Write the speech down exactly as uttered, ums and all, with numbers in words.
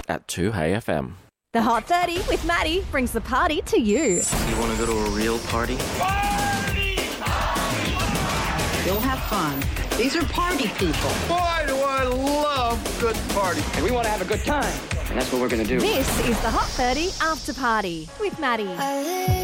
at two A F M. The Hot thirty with Maddie brings the party to you. You want to go to a real party? Party! You'll have fun. These are party people. Boy, do I love good party. And we want to have a good time. And that's what we're going to do. This is the Hot thirty After Party with Maddie.